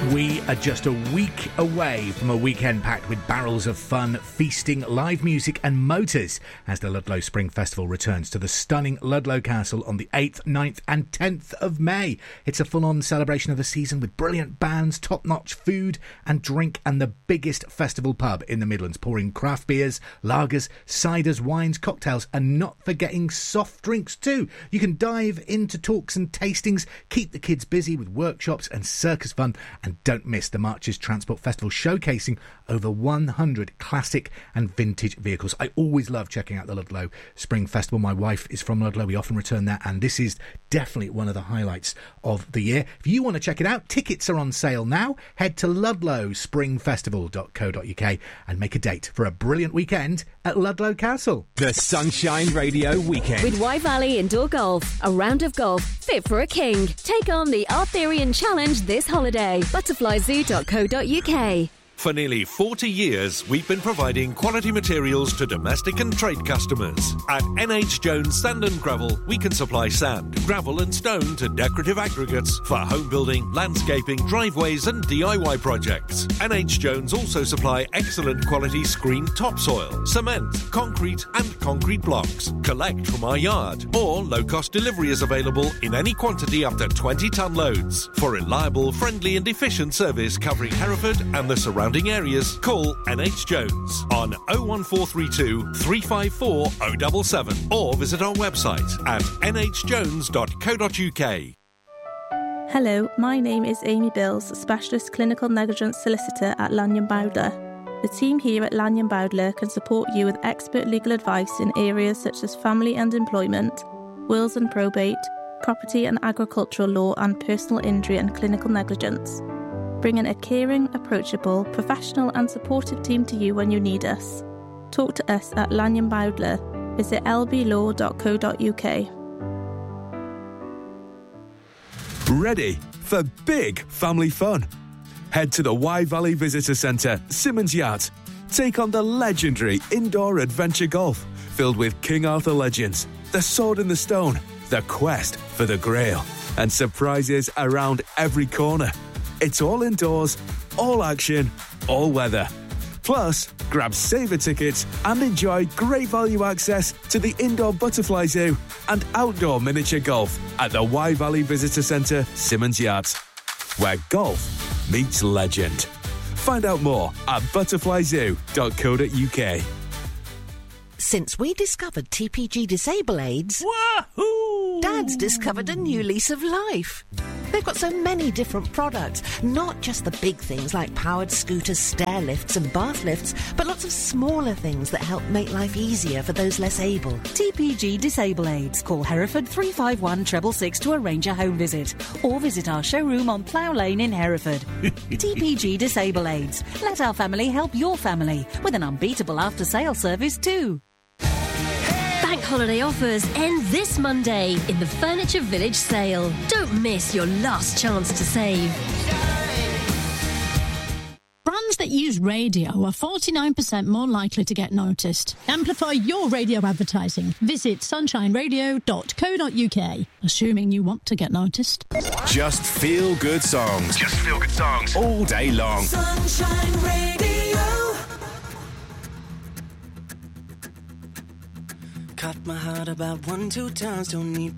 We are just a week away from a weekend packed with barrels of fun, feasting, live music and motors as the Ludlow Spring Festival returns to the stunning Ludlow Castle on the 8th, 9th and 10th of May. It's a full-on celebration of the season with brilliant bands, top-notch food and drink and the biggest festival pub in the Midlands, pouring craft beers, lagers, ciders, wines, cocktails and not forgetting soft drinks too. You can dive into talks and tastings, keep the kids busy with workshops and circus fun, and don't miss the Marches Transport Festival showcasing over 100 classic and vintage vehicles. I always love checking out the Ludlow Spring Festival. My wife is from Ludlow. We often return there, and this is definitely one of the highlights of the year. If you want to check it out, tickets are on sale now. Head to ludlowspringfestival.co.uk and make a date for a brilliant weekend at Ludlow Castle. The Sunshine Radio Weekend. With Wye Valley Indoor Golf, a round of golf fit for a king. Take on the Arthurian Challenge this holiday. Butterflyzoo.co.uk. For nearly 40 years, we've been providing quality materials to domestic and trade customers. At NH Jones Sand and Gravel, we can supply sand, gravel and stone to decorative aggregates for home building, landscaping, driveways and DIY projects. NH Jones also supply excellent quality screened topsoil, cement, concrete and concrete blocks. Collect from our yard, or low-cost delivery is available in any quantity up to 20-tonne loads. For reliable, friendly and efficient service covering Hereford and the surrounding areas, call NH Jones on 01432 354 077 or visit our website at nhjones.co.uk. Hello, my name is Amy Bills, Specialist Clinical Negligence Solicitor at Lanyon Bowdler. The team here at Lanyon Bowdler can support you with expert legal advice in areas such as family and employment, wills and probate, property and agricultural law and personal injury and clinical negligence. Bringing a caring, approachable, professional and supportive team to you when you need us. Talk to us at Lanyon Bowdler. Visit lblaw.co.uk. Ready for big family fun? Head to the Wye Valley Visitor Centre, Simmons Yacht. Take on the legendary indoor adventure golf, filled with King Arthur legends, the Sword in the Stone, the quest for the Grail, and surprises around every corner. It's all indoors, all action, all weather. Plus, grab saver tickets and enjoy great value access to the indoor butterfly zoo and outdoor miniature golf at the Wye Valley Visitor Centre, Simmons Yacht, where golf meets legend. Find out more at butterflyzoo.co.uk. Since we discovered TPG Disable Aids, Wahoo! Dad's discovered a new lease of life. They've got so many different products, not just the big things like powered scooters, stair lifts and bath lifts, but lots of smaller things that help make life easier for those less able. TPG Disable Aids. Call Hereford 351 666 to arrange a home visit, or visit our showroom on Plough Lane in Hereford. TPG Disable Aids. Let our family help your family with an unbeatable after-sale service too. Bank holiday offers end this Monday in the Furniture Village sale. Don't miss your last chance to save. Brands that use radio are 49% more likely to get noticed. Amplify your radio advertising. Visit sunshineradio.co.uk. Assuming you want to get noticed. Just feel good songs. Just feel good songs. All day long. Sunshine Radio. Cut my heart about 1-2 times, don't need